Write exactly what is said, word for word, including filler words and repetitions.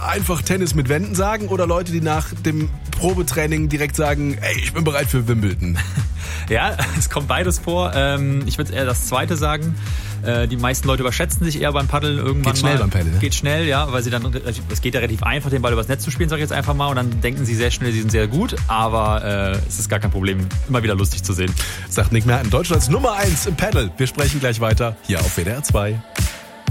einfach Tennis mit Wänden sagen oder Leute, die nach dem Probetraining direkt sagen, ey, ich bin bereit für Wimbledon? Ja, es kommt beides vor. Ich würde eher das Zweite sagen. Die meisten Leute überschätzen sich eher beim Paddeln irgendwann. Geht schnell mal. beim Paddeln, ne? Geht schnell, ja, weil sie dann, es geht ja relativ einfach, den Ball übers Netz zu spielen, sag ich jetzt einfach mal, und dann denken sie sehr schnell, sie sind sehr gut, aber äh, es ist gar kein Problem, immer wieder lustig zu sehen. Sagt Nick Merten, Deutschlands Nummer eins im Paddle. Wir sprechen gleich weiter hier auf W D R zwei.